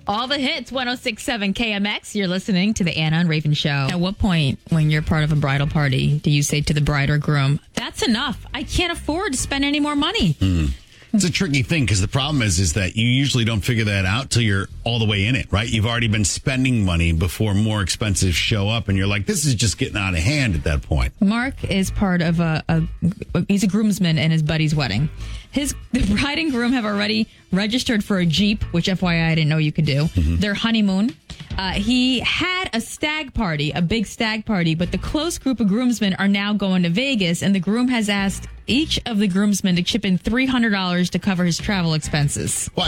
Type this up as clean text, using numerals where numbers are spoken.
All the hits, 106.7 KMX. You're listening to the Anna and Raven Show. At what point, when you're part of a bridal party, do you say to the bride or groom, that's enough. I can't afford to spend any more money. It's a tricky thing because the problem is that you usually don't figure that out till you're all the way in it, right? You've already been spending money before more expenses show up, and you're like, this is just getting out of hand at that point. Mark is part of he's a groomsman in his buddy's wedding. The bride and groom have already registered for a Jeep, which FYI I didn't know you could do. Their honeymoon. He had a stag party, a big stag party, but the close group of groomsmen are now going to Vegas, and the groom has asked each of the groomsmen to chip in $300 to cover his travel expenses. Well,